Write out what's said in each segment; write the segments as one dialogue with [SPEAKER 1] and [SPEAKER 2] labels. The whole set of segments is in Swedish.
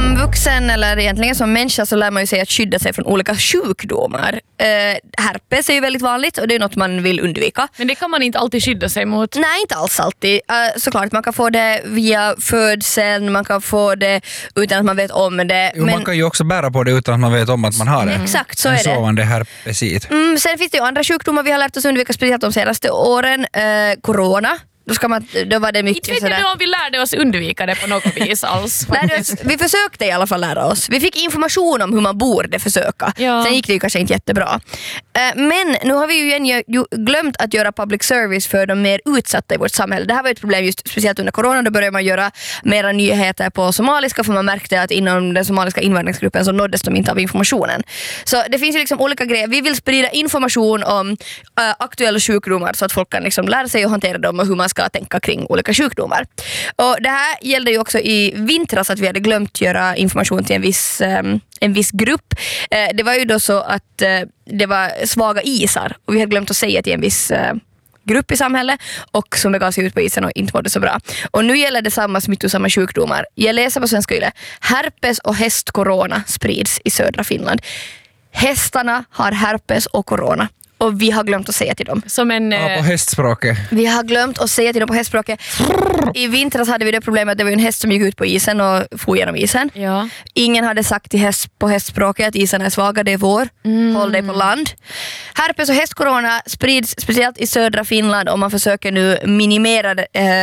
[SPEAKER 1] Som vuxen eller egentligen som människa så lär man ju sig att skydda sig från olika sjukdomar. Herpes är ju väldigt vanligt och det är något man vill undvika.
[SPEAKER 2] Men det kan man inte alltid skydda sig mot.
[SPEAKER 1] Nej, inte alls alltid. Såklart, man kan få det via födseln, man kan få det utan att man vet om det.
[SPEAKER 3] Jo, man kan ju också bära på det utan att man vet om att man har det.
[SPEAKER 1] Exakt, så är det.
[SPEAKER 3] En sovande herpesit.
[SPEAKER 1] Sen finns det ju andra sjukdomar vi har lärt oss undvika, speciellt de senaste åren. Corona. Då var det mycket
[SPEAKER 2] inte vet jag om vi lärde oss undvika det på något vis alls.
[SPEAKER 1] Vi försökte i alla fall lära oss. Vi fick information om hur man borde försöka.
[SPEAKER 2] Ja.
[SPEAKER 1] Sen gick det ju kanske inte jättebra. Men nu har vi ju igen glömt att göra public service för de mer utsatta i vårt samhälle. Det här var ett problem just speciellt under corona. Då började man göra mera nyheter på somaliska, för man märkte att inom den somaliska invandringsgruppen så nåddes de inte av informationen. Så det finns ju liksom olika grejer. Vi vill sprida information om aktuella sjukdomar så att folk kan liksom lära sig att hantera dem och hur man ska tänka kring olika sjukdomar. Och det här gällde ju också i vintras att vi hade glömt göra information till en viss grupp. Det var ju då så att det var svaga isar och vi hade glömt att säga till en viss grupp i samhället och som begav sig ut på isen och inte mådde så bra. Och nu gäller det samma smittosamma sjukdomar. Jag läser på Svenska Yle. Herpes och hästcorona sprids i södra Finland. Hästarna har herpes och corona. Och vi har glömt att säga till dem.
[SPEAKER 2] Som en...
[SPEAKER 3] på hästspråket.
[SPEAKER 1] Vi har glömt att säga till dem på hästspråket. I vintras hade vi det problemet att det var en häst som gick ut på isen och for genom isen.
[SPEAKER 2] Ja.
[SPEAKER 1] Ingen hade sagt till på hästspråket att isen är svaga, det är vår. Håll dig på land. Herpes och hästcorona sprids speciellt i södra Finland och man försöker nu minimera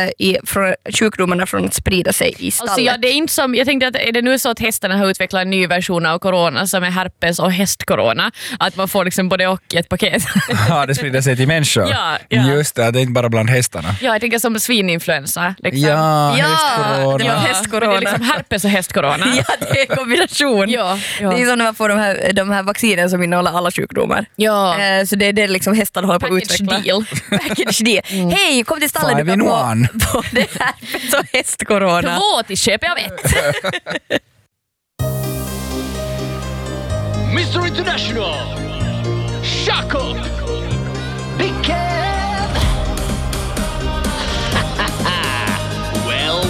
[SPEAKER 1] sjukdomarna från att sprida sig i stallet.
[SPEAKER 2] Alltså, det är inte som, jag tänkte att är det nu så att hästarna har utvecklat en ny version av corona som är herpes och hästcorona, att man får liksom både och i ett paket.
[SPEAKER 3] Ja, det sprider sig till människor.
[SPEAKER 2] Ja.
[SPEAKER 3] Just det är inte bara bland hästarna.
[SPEAKER 2] Ja, jag tänker som svininfluensa. Liksom.
[SPEAKER 3] Ja, hästcorona.
[SPEAKER 1] det var hästcorona.
[SPEAKER 2] Det är liksom herpes och hästcorona.
[SPEAKER 1] Ja, det är en kombination.
[SPEAKER 2] Ja.
[SPEAKER 1] Det är som när man får de här vaccinen som innehåller alla sjukdomar.
[SPEAKER 2] Ja.
[SPEAKER 1] Så det är det liksom hästarna håller på att
[SPEAKER 2] Package
[SPEAKER 1] utveckla.
[SPEAKER 2] deal.
[SPEAKER 1] Package deal. Hej, kom till stallet.
[SPEAKER 3] 5 in 1.
[SPEAKER 1] På det här så hästcorona.
[SPEAKER 2] 2 till köp, jag vet.
[SPEAKER 4] Mr. International.